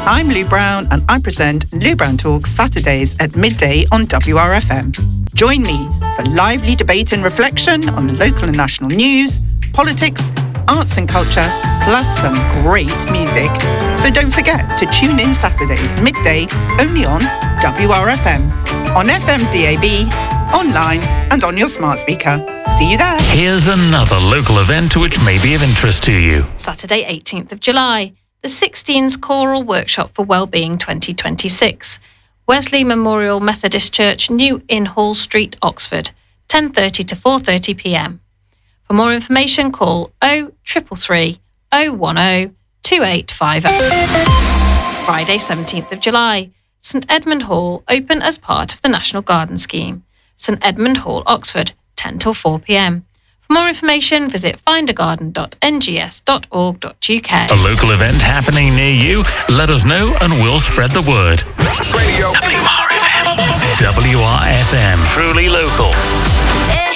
I'm Lou Brown and I present Lou Brown Talks Saturdays at midday on WRFM. Join me for lively debate and reflection on local and national news, politics, arts and culture, plus some great music. So don't forget to tune in Saturdays midday only on WRFM, on FM DAB, online and on your smart speaker. See you there. Here's another local event which may be of interest to you. Saturday 18th of July, the 16s Choral Workshop for Wellbeing 2026. Wesley Memorial Methodist Church, New Inn Hall Street, Oxford, 10:30 to 4:30 p.m. For more information, call 0333 010 2850. Friday 17th of July, St Edmund Hall, open as part of the National Garden Scheme. St Edmund Hall, Oxford, 10 till 4 p.m. For more information, visit findagarden.ngs.org.uk. A local event happening near you? Let us know and we'll spread the word. Radio WRFM. WRFM. Truly local.